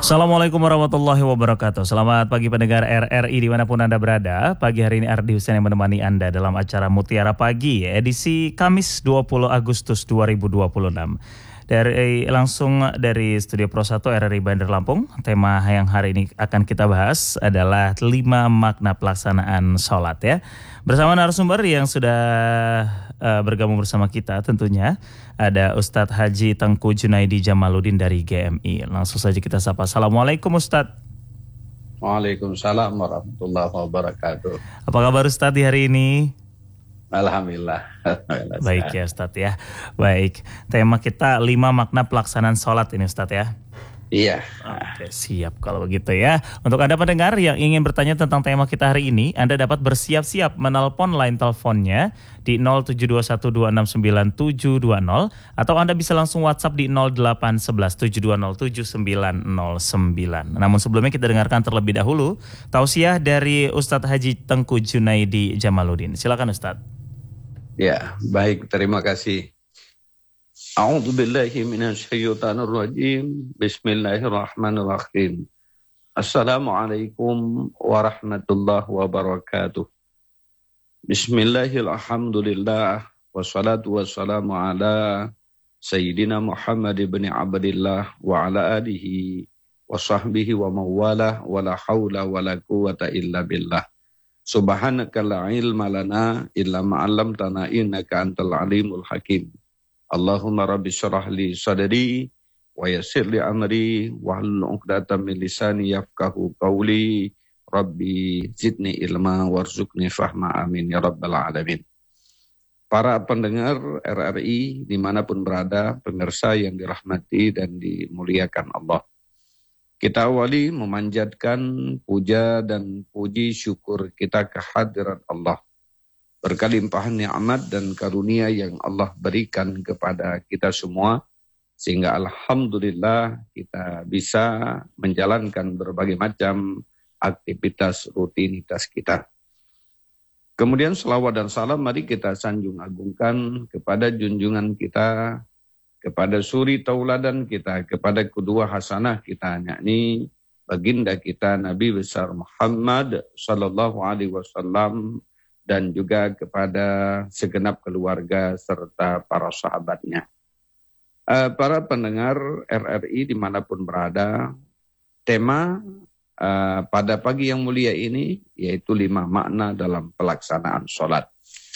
Assalamualaikum warahmatullahi wabarakatuh. Selamat pagi pendengar RRI dimanapun Anda berada. Pagi hari ini Ardi Hussein yang menemani Anda dalam acara Mutiara Pagi edisi Kamis 20 Agustus 2026. Langsung dari Studio Pro 1 RRI Bandar Lampung. Tema yang hari ini akan kita bahas adalah 5 makna pelaksanaan sholat ya. Bersama narasumber yang sudah bergabung bersama kita tentunya ada Ustadz Haji Tengku Junaidi Jamaluddin dari GMI. Langsung saja kita sapa. Assalamualaikum Ustadz. Waalaikumsalam warahmatullahi wabarakatuh. Apa kabar Ustadz di hari ini? Alhamdulillah. Baik ya Ustadz ya. Baik, tema kita 5 makna pelaksanaan sholat ini Ustadz ya. Iya. Oke, siap kalau begitu ya. Untuk Anda pendengar yang ingin bertanya tentang tema kita hari ini, Anda dapat bersiap-siap menelpon line teleponnya di 07212697720 atau Anda bisa langsung WhatsApp di 08117207909. Namun sebelumnya kita dengarkan terlebih dahulu tausiah dari Ustadz Haji Tengku Junaidi Jamaluddin. Silakan Ustadz. Ya, baik, terima kasih. A'udzu billahi minasyaitonir rajim. Bismillahirrahmanirrahim. Assalamualaikum warahmatullahi wabarakatuh. Bismillahirrahmanirrahim. Wassalatu wassalamu ala Sayyidina Muhammad ibn Abdillah wa ala alihi wa sahbihi wa mawalah wa la hawla wa la quwata illa billah. Subhanaka la ilma lana illa ma'allamtana innaka antal alimul hakim. Allahumma rabbi syrah li sadri wa yassir li amri wahlul 'uqdatam min lisani yafqahu qawli. Rabbi zidni ilma warzuqni fahma, amin ya rabbal alamin. Para pendengar RRI dimanapun berada, pemirsa yang dirahmati dan dimuliakan Allah. Kita awali memanjatkan puja dan puji syukur kita kehadirat Allah. Berkelimpahan nikmat dan karunia yang Allah berikan kepada kita semua, sehingga alhamdulillah kita bisa menjalankan berbagai macam aktivitas rutinitas kita. Kemudian selawat dan salam mari kita sanjung agungkan kepada junjungan kita, kepada suri tauladan kita, kepada kedua hasanah kita, yakni baginda kita Nabi besar Muhammad sallallahu alaihi wasallam, dan juga kepada segenap keluarga serta para sahabatnya. Para pendengar RRI dimanapun berada, tema pada pagi yang mulia ini yaitu 5 makna dalam pelaksanaan sholat.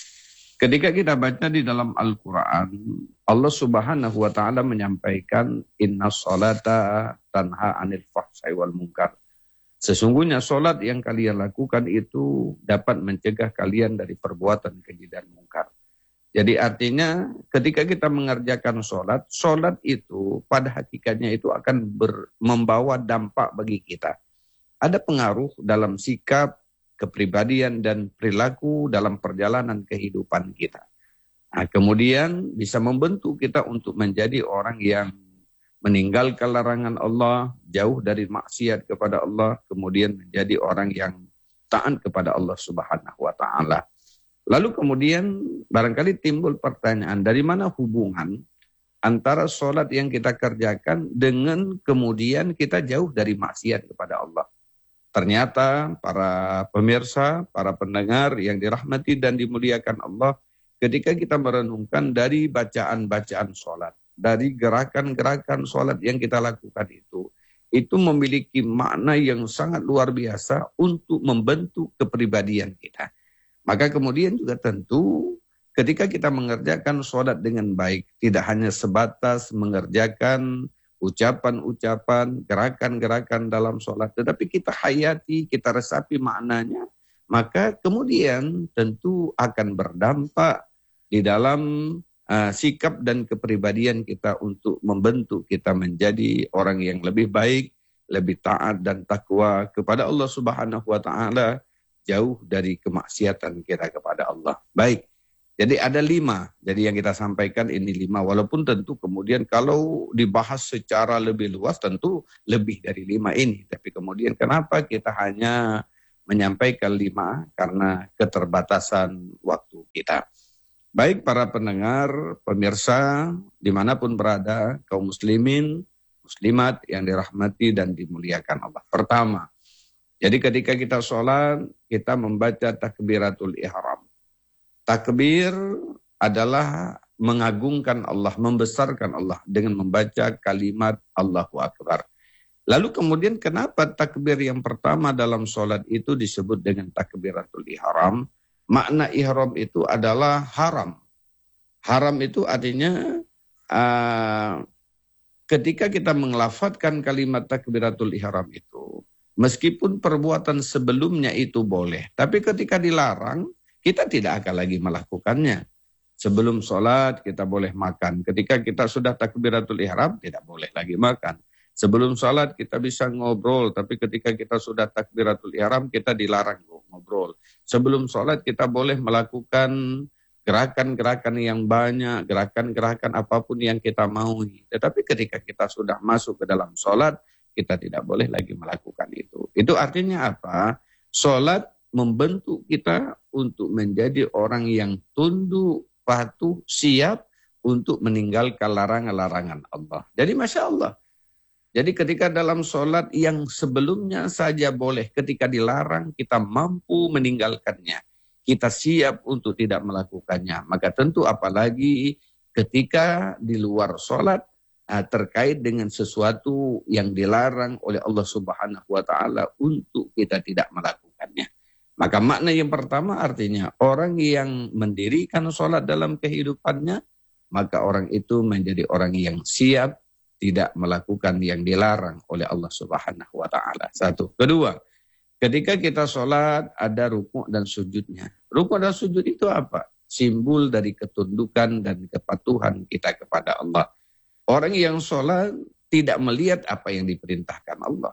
Ketika kita baca di dalam Al-Quran, Allah Subhanahu wa ta'ala menyampaikan inna sholata tanha anil fahsai wal munkar. Sesungguhnya sholat yang kalian lakukan itu dapat mencegah kalian dari perbuatan keji dan mungkar. Jadi artinya ketika kita mengerjakan sholat, sholat itu pada hakikatnya itu akan membawa dampak bagi kita. Ada pengaruh dalam sikap, kepribadian dan perilaku dalam perjalanan kehidupan kita. Nah, kemudian bisa membentuk kita untuk menjadi orang yang meninggalkan larangan Allah, jauh dari maksiat kepada Allah, kemudian menjadi orang yang taat kepada Allah Subhanahu wa ta'ala. Lalu kemudian barangkali timbul pertanyaan, dari mana hubungan antara sholat yang kita kerjakan dengan kemudian kita jauh dari maksiat kepada Allah? Ternyata para pemirsa, para pendengar yang dirahmati dan dimuliakan Allah, ketika kita merenungkan dari bacaan-bacaan sholat, dari gerakan-gerakan sholat yang kita lakukan itu memiliki makna yang sangat luar biasa untuk membentuk kepribadian kita. Maka kemudian juga tentu ketika kita mengerjakan sholat dengan baik, tidak hanya sebatas mengerjakan ucapan-ucapan, gerakan-gerakan dalam sholat, tetapi kita hayati, kita resapi maknanya, maka kemudian tentu akan berdampak di dalam sikap dan kepribadian kita untuk membentuk kita menjadi orang yang lebih baik, lebih taat dan takwa kepada Allah Subhanahu wa ta'ala, jauh dari kemaksiatan kita kepada Allah. Baik, jadi ada 5. Jadi yang kita sampaikan ini 5, walaupun tentu kemudian kalau dibahas secara lebih luas tentu lebih dari 5 ini. Tapi kemudian kenapa kita hanya menyampaikan 5? Karena keterbatasan waktu kita. Baik para pendengar, pemirsa, dimanapun berada, kaum muslimin, muslimat yang dirahmati dan dimuliakan Allah. Pertama, jadi ketika kita sholat, kita membaca takbiratul ihram. Takbir adalah mengagungkan Allah, membesarkan Allah dengan membaca kalimat Allahu Akbar. Lalu kemudian kenapa takbir yang pertama dalam sholat itu disebut dengan takbiratul ihram? Makna ihram itu adalah haram. Haram itu artinya ketika kita mengelafadzkan kalimat takbiratul ihram itu, meskipun perbuatan sebelumnya itu boleh, tapi ketika dilarang, kita tidak akan lagi melakukannya. Sebelum sholat kita boleh makan. Ketika kita sudah takbiratul ihram, tidak boleh lagi makan. Sebelum sholat kita bisa ngobrol, tapi ketika kita sudah takbiratul ihram, kita dilarang ngobrol. Sebelum sholat kita boleh melakukan gerakan-gerakan yang banyak, gerakan-gerakan apapun yang kita maui. Tetapi ketika kita sudah masuk ke dalam sholat, kita tidak boleh lagi melakukan itu. Itu artinya apa? Sholat membentuk kita untuk menjadi orang yang tunduk, patuh, siap untuk meninggalkan larangan-larangan Allah. Jadi Masya Allah. Jadi ketika dalam sholat yang sebelumnya saja boleh, ketika dilarang kita mampu meninggalkannya. Kita siap untuk tidak melakukannya. Maka tentu apalagi ketika di luar sholat terkait dengan sesuatu yang dilarang oleh Allah Subhanahu wa Ta'ala untuk kita tidak melakukannya. Maka makna yang pertama artinya orang yang mendirikan sholat dalam kehidupannya, maka orang itu menjadi orang yang siap tidak melakukan yang dilarang oleh Allah Subhanahu wa Ta'ala. Satu. Kedua, ketika kita sholat ada rukuk dan sujudnya. Rukuk dan sujud itu apa? Simbol dari ketundukan dan kepatuhan kita kepada Allah. Orang yang sholat tidak melihat apa yang diperintahkan Allah.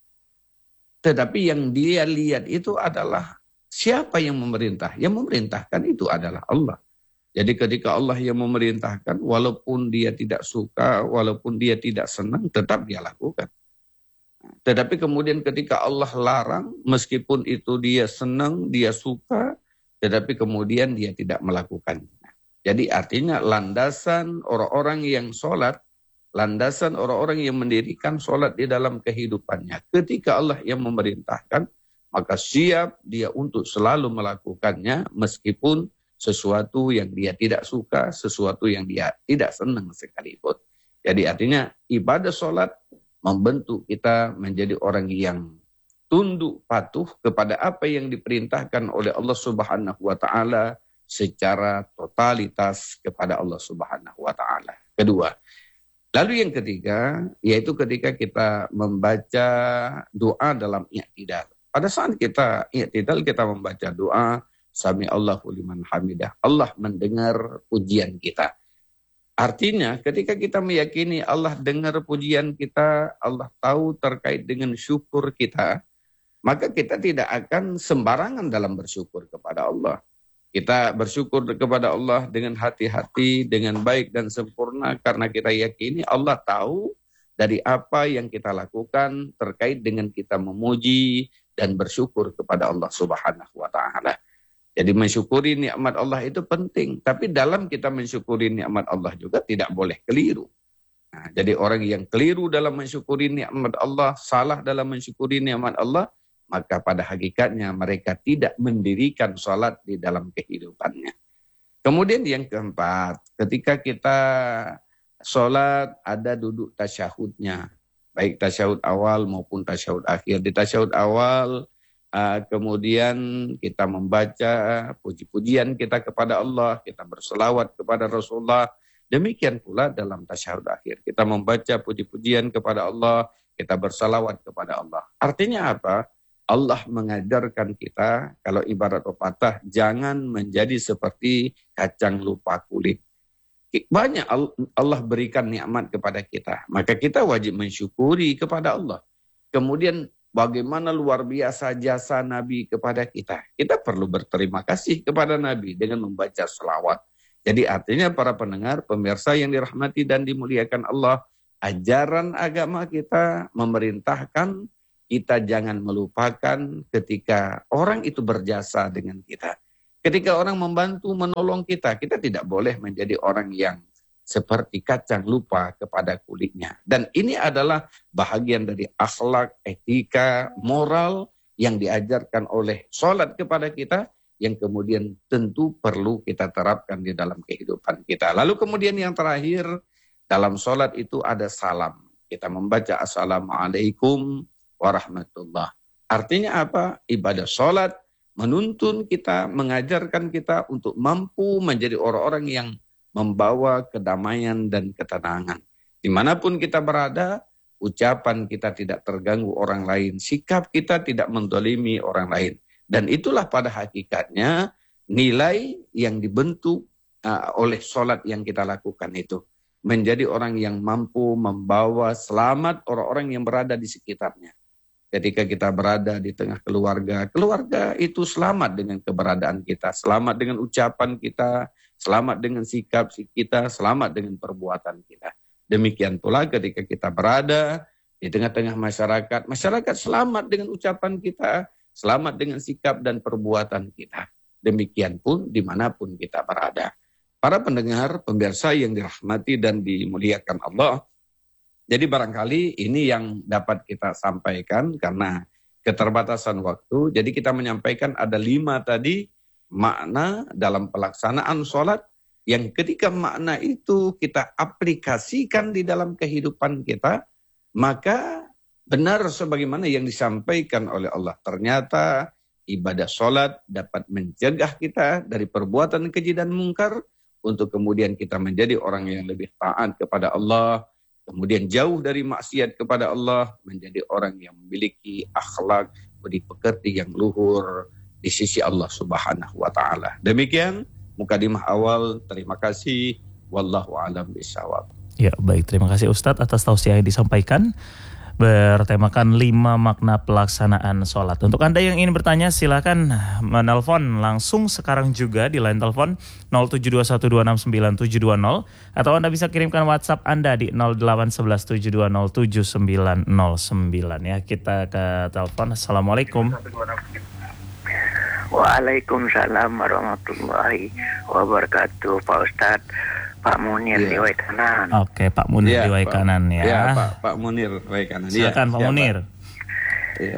Tetapi yang dia lihat itu adalah siapa yang memerintah. Yang memerintahkan itu adalah Allah. Jadi ketika Allah yang memerintahkan, walaupun dia tidak suka, walaupun dia tidak senang, tetap dia lakukan. Tetapi kemudian ketika Allah larang, meskipun itu dia senang, dia suka, tetapi kemudian dia tidak melakukannya. Jadi artinya landasan orang-orang yang sholat, landasan orang-orang yang mendirikan sholat di dalam kehidupannya. Ketika Allah yang memerintahkan, maka siap dia untuk selalu melakukannya meskipun sesuatu yang dia tidak suka, sesuatu yang dia tidak senang sekalipun. Jadi artinya ibadah sholat membentuk kita menjadi orang yang tunduk patuh kepada apa yang diperintahkan oleh Allah Subhanahu wa Ta'ala secara totalitas kepada Allah Subhanahu wa Ta'ala. Kedua. Lalu yang ketiga, yaitu ketika kita membaca doa dalam i'tidal. Pada saat kita i'tidal, kita membaca doa, Sami Allahu liman hamidah. Allah mendengar pujian kita. Artinya ketika kita meyakini Allah dengar pujian kita, Allah tahu terkait dengan syukur kita, maka kita tidak akan sembarangan dalam bersyukur kepada Allah. Kita bersyukur kepada Allah dengan hati-hati, dengan baik dan sempurna karena kita yakini Allah tahu dari apa yang kita lakukan terkait dengan kita memuji dan bersyukur kepada Allah Subhanahu wa Ta'ala. Jadi mensyukuri nikmat Allah itu penting, tapi dalam kita mensyukuri nikmat Allah juga tidak boleh keliru. Nah, jadi orang yang keliru dalam mensyukuri nikmat Allah, salah dalam mensyukuri nikmat Allah, maka pada hakikatnya mereka tidak mendirikan sholat di dalam kehidupannya. Kemudian yang keempat, ketika kita sholat ada duduk tasyahudnya, baik tasyahud awal maupun tasyahud akhir. Di tasyahud awal, kemudian kita membaca puji-pujian kita kepada Allah, kita berselawat kepada Rasulullah. Demikian pula dalam tasyahud akhir. Kita membaca puji-pujian kepada Allah, kita berselawat kepada Allah. Artinya apa? Allah mengajarkan kita, kalau ibarat pepatah, jangan menjadi seperti kacang lupa kulit. Banyak Allah berikan nikmat kepada kita, maka kita wajib mensyukuri kepada Allah. Kemudian bagaimana luar biasa jasa Nabi kepada kita. Kita perlu berterima kasih kepada Nabi dengan membaca selawat. Jadi artinya para pendengar, pemirsa yang dirahmati dan dimuliakan Allah, ajaran agama kita memerintahkan kita jangan melupakan ketika orang itu berjasa dengan kita. Ketika orang membantu, menolong kita, kita tidak boleh menjadi orang yang seperti kacang lupa kepada kulitnya. Dan ini adalah bahagian dari akhlak, etika, moral yang diajarkan oleh sholat kepada kita, yang kemudian tentu perlu kita terapkan di dalam kehidupan kita. Lalu kemudian yang terakhir, dalam sholat itu ada salam. Kita membaca Assalamualaikum warahmatullah. Artinya apa? Ibadah sholat menuntun kita, mengajarkan kita untuk mampu menjadi orang-orang yang membawa kedamaian dan ketenangan. Dimanapun kita berada, ucapan kita tidak terganggu orang lain, sikap kita tidak mendolimi orang lain. Dan itulah pada hakikatnya nilai yang dibentuk oleh sholat yang kita lakukan itu. Menjadi orang yang mampu membawa selamat orang-orang yang berada di sekitarnya. Ketika kita berada di tengah keluarga, keluarga itu selamat dengan keberadaan kita, selamat dengan ucapan kita, selamat dengan sikap kita, selamat dengan perbuatan kita. Demikian pula ketika kita berada di tengah-tengah masyarakat, masyarakat selamat dengan ucapan kita, selamat dengan sikap dan perbuatan kita. Demikian pun dimanapun kita berada. Para pendengar, pemirsa yang dirahmati dan dimuliakan Allah, jadi barangkali ini yang dapat kita sampaikan karena keterbatasan waktu. Jadi kita menyampaikan ada 5 tadi makna dalam pelaksanaan sholat yang ketika makna itu kita aplikasikan di dalam kehidupan kita, maka benar sebagaimana yang disampaikan oleh Allah. Ternyata ibadah sholat dapat mencegah kita dari perbuatan keji dan mungkar untuk kemudian kita menjadi orang yang lebih taat kepada Allah, kemudian jauh dari maksiat kepada Allah, menjadi orang yang memiliki akhlak budi pekerti yang luhur di sisi Allah Subhanahu wa taala. Demikian mukadimah awal. Terima kasih. Wallahu a'lam bishawab. Ya, baik, terima kasih Ustadz atas tausiah yang disampaikan bertemakan 5 makna pelaksanaan sholat. Untuk Anda yang ingin bertanya silakan menelpon langsung sekarang juga di line telepon 07212697720 atau Anda bisa kirimkan WhatsApp Anda di 08117207909 ya. Kita ke telepon. Assalamualaikum. Waalaikumsalam warahmatullahi wabarakatuh, Pak Ustadz. Pak Munir di Waikanan. Oke, Pak Munir di Waikanan ya. Ya, Pak Munir Waikanan. Silakan Pak Munir. Ya.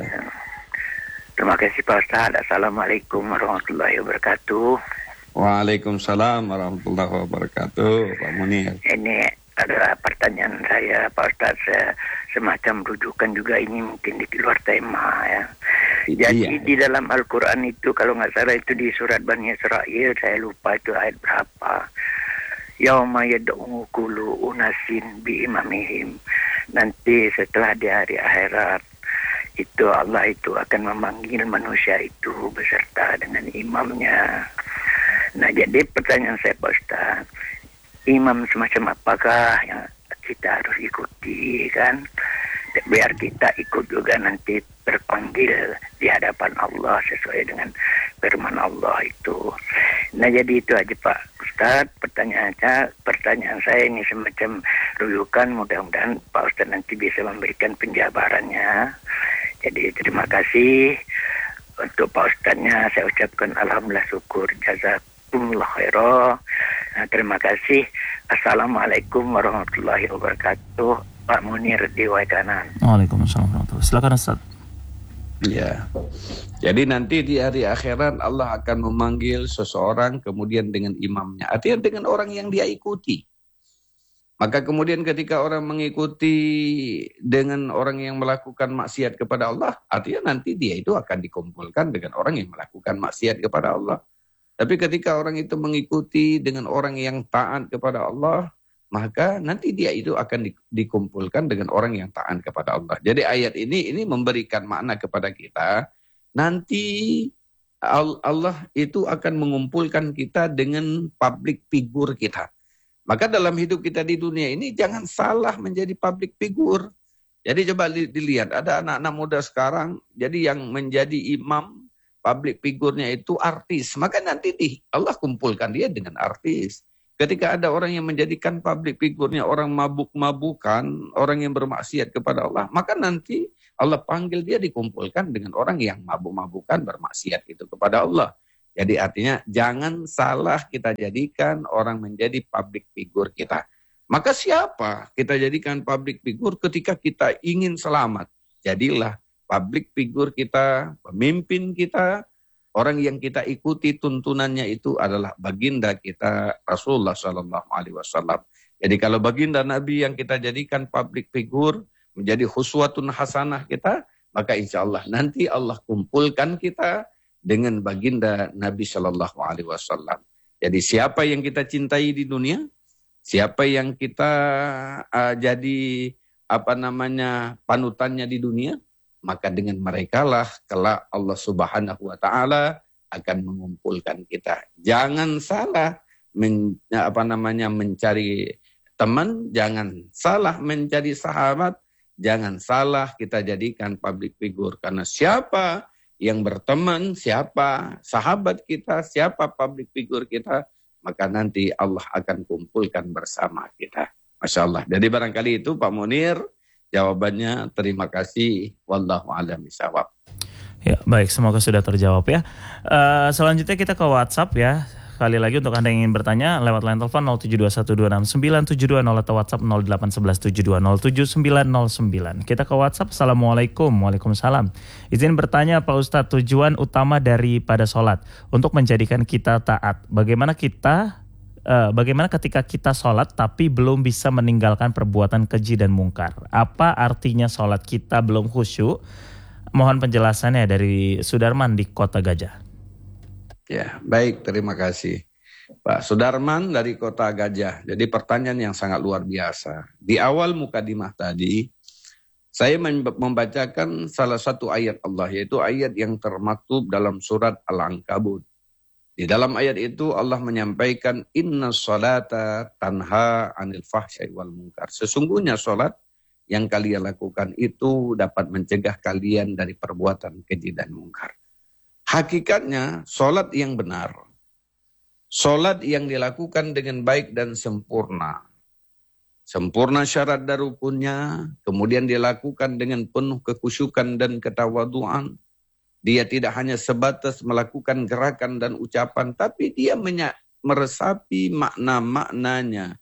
Terima kasih Pak Ustadz. Assalamualaikum warahmatullahi wabarakatuh. Waalaikumsalam warahmatullahi wabarakatuh, Pak Munir. Ini adalah pertanyaan saya, Pak Ustadz. Semacam rujukan juga ini mungkin di luar tema ya. Jadi di dalam Al-Quran itu kalau nggak salah itu di surat Bani Israil, saya lupa itu ayat berapa. Yauma yad'u kullu unasin bi imamihim. Nanti setelah di hari akhirat itu Allah itu akan memanggil manusia itu beserta dengan imamnya. Nah, jadi pertanyaan saya Pak Ustaz, imam semacam apakah yang kita harus ikuti kan? Biar kita ikut juga nanti terpanggil di hadapan Allah sesuai dengan firman Allah itu. Nah, jadi itu aja Pak Ustadz, pertanyaan saya ini semacam rujukan, mudah-mudahan Pak Ustadz nanti bisa memberikan penjabarannya. Jadi terima kasih untuk Pak Ustadznya, saya ucapkan alhamdulillah syukur, jazakumullah khairan. Nah, terima kasih. Assalamualaikum warahmatullahi wabarakatuh. Pak Munir di Waikanan. Waalaikumsalam warahmatullahi wabarakatuh. Silakan Ustaz. Ya. Jadi nanti di hari akhirat Allah akan memanggil seseorang kemudian dengan imamnya. Artinya dengan orang yang dia ikuti. Maka kemudian ketika orang mengikuti dengan orang yang melakukan maksiat kepada Allah, artinya nanti dia itu akan dikumpulkan dengan orang yang melakukan maksiat kepada Allah. Tapi ketika orang itu mengikuti dengan orang yang taat kepada Allah, maka nanti dia itu akan dikumpulkan dengan orang yang taat kepada Allah. Jadi ayat ini memberikan makna kepada kita, nanti Allah itu akan mengumpulkan kita dengan public figure kita. Maka dalam hidup kita di dunia ini jangan salah menjadi public figure. Jadi coba dilihat, ada anak-anak muda sekarang, jadi yang menjadi imam, public figure-nya itu artis. Maka nanti Allah kumpulkan dia dengan artis. Ketika ada orang yang menjadikan public figure-nya orang mabuk-mabukan, orang yang bermaksiat kepada Allah, maka nanti Allah panggil dia dikumpulkan dengan orang yang mabuk-mabukan bermaksiat itu kepada Allah. Jadi artinya jangan salah kita jadikan orang menjadi public figure kita. Maka siapa kita jadikan public figure ketika kita ingin selamat? Jadilah public figure kita, pemimpin kita, orang yang kita ikuti tuntunannya itu adalah baginda kita Rasulullah Sallallahu Alaihi Wasallam. Jadi kalau baginda Nabi yang kita jadikan public figure menjadi khuswatun hasanah kita, maka insya Allah nanti Allah kumpulkan kita dengan baginda Nabi Sallallahu Alaihi Wasallam. Jadi siapa yang kita cintai di dunia, siapa yang kita jadi panutannya di dunia, maka dengan merekalah kelak Allah Subhanahu Wa Taala akan mengumpulkan kita. Jangan salah mencari teman, jangan salah mencari sahabat, jangan salah kita jadikan public figure. Karena siapa yang berteman, siapa sahabat kita, siapa public figure kita, maka nanti Allah akan kumpulkan bersama kita. Masya Allah. Jadi barangkali itu Pak Munir, jawabannya terima kasih. Wallahu a'lam bishawab. Ya, baik, semoga sudah terjawab ya. Selanjutnya kita ke WhatsApp ya. Kali lagi untuk Anda yang ingin bertanya lewat line telepon 0721269720 atau WhatsApp 081172079909. Kita ke WhatsApp. Assalamualaikum. Waalaikumsalam. Izin bertanya Pak Ustadz, tujuan utama daripada sholat untuk menjadikan kita taat. Bagaimana ketika kita sholat tapi belum bisa meninggalkan perbuatan keji dan mungkar? Apa artinya sholat kita belum khusyuk? Mohon penjelasannya dari Sudarman di Kota Gajah. Ya, baik, terima kasih Pak Sudarman dari Kota Gajah. Jadi pertanyaan yang sangat luar biasa. Di awal mukadimah tadi, saya membacakan salah satu ayat Allah, yaitu ayat yang termaktub dalam surat Al-Ankabut. Di dalam ayat itu Allah menyampaikan, Inna sholata tanha anil fahsyai wal munkar. Sesungguhnya sholat yang kalian lakukan itu dapat mencegah kalian dari perbuatan keji dan mungkar. Hakikatnya, sholat yang benar, sholat yang dilakukan dengan baik dan sempurna. Sempurna syarat dan rukunnya, kemudian dilakukan dengan penuh kekhusyukan dan ketawaduan. Dia tidak hanya sebatas melakukan gerakan dan ucapan, tapi dia meresapi makna-maknanya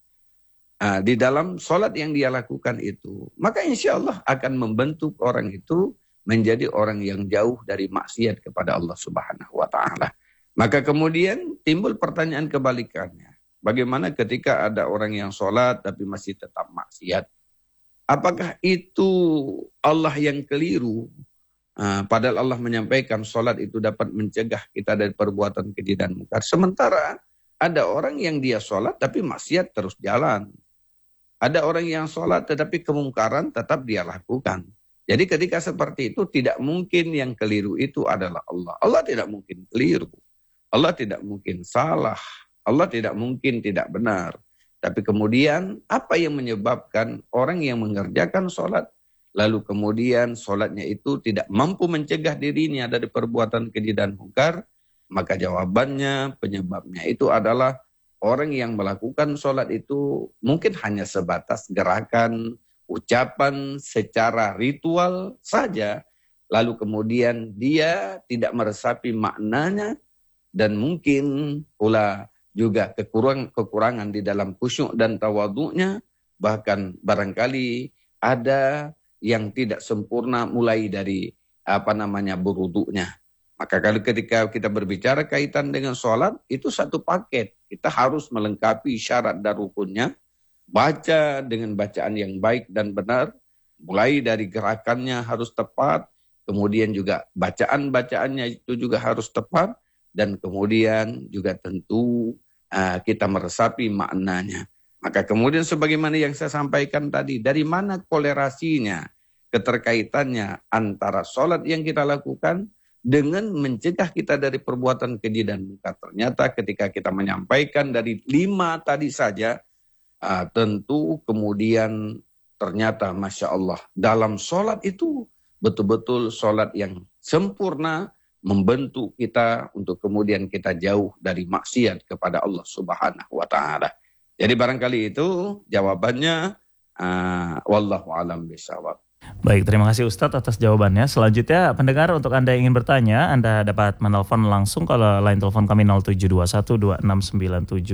di dalam sholat yang dia lakukan itu. Maka insya Allah akan membentuk orang itu menjadi orang yang jauh dari maksiat kepada Allah Subhanahu wa Ta'ala. Maka kemudian timbul pertanyaan kebalikannya. Bagaimana ketika ada orang yang sholat tapi masih tetap maksiat? Apakah itu Allah yang keliru? Padahal Allah menyampaikan sholat itu dapat mencegah kita dari perbuatan keji dan mungkar. Sementara ada orang yang dia sholat tapi maksiat terus jalan. Ada orang yang sholat tetapi kemungkaran tetap dia lakukan. Jadi ketika seperti itu tidak mungkin yang keliru itu adalah Allah. Allah tidak mungkin keliru. Allah tidak mungkin salah. Allah tidak mungkin tidak benar. Tapi kemudian apa yang menyebabkan orang yang mengerjakan sholat, lalu kemudian sholatnya itu tidak mampu mencegah dirinya dari perbuatan keji dan mungkar? Maka jawabannya, penyebabnya itu adalah orang yang melakukan sholat itu mungkin hanya sebatas gerakan, ucapan secara ritual saja, lalu kemudian dia tidak meresapi maknanya, dan mungkin pula juga kekurangan di dalam khusyuk dan tawadhu'nya, bahkan barangkali ada yang tidak sempurna mulai dari berwudu'nya. Maka kalau ketika kita berbicara kaitan dengan sholat, itu satu paket. Kita harus melengkapi syarat dan rukunnya, baca dengan bacaan yang baik dan benar, mulai dari gerakannya harus tepat, kemudian juga bacaan-bacaannya itu juga harus tepat, dan kemudian juga tentu kita meresapi maknanya. Maka kemudian sebagaimana yang saya sampaikan tadi, dari mana kolerasinya, keterkaitannya antara sholat yang kita lakukan dengan mencegah kita dari perbuatan keji dan mungkar. Ternyata ketika kita menyampaikan dari 5 tadi saja, tentu kemudian ternyata Masya Allah, dalam sholat itu betul-betul sholat yang sempurna, membentuk kita untuk kemudian kita jauh dari maksiat kepada Allah Subhanahu wa Ta'ala. Jadi barangkali itu jawabannya, wallahu a'lam bishawab. Baik, terima kasih Ustadz atas jawabannya. Selanjutnya pendengar, untuk Anda yang ingin bertanya, Anda dapat menelpon langsung kalau line telepon kami 07212697